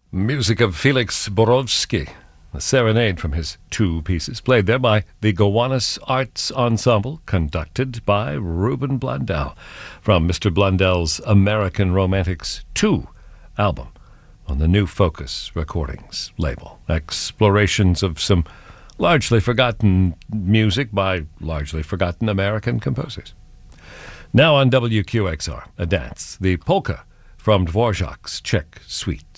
Music of Felix Borowski, a serenade from his two pieces, played there by the Gowanus Arts Ensemble, conducted by Ruben Blundell, from Mr. Blundell's American Romantics 2 album on the New Focus Recordings label. Explorations of some largely forgotten music by largely forgotten American composers. Now on WQXR, a dance, the polka from Dvorak's Czech Suite.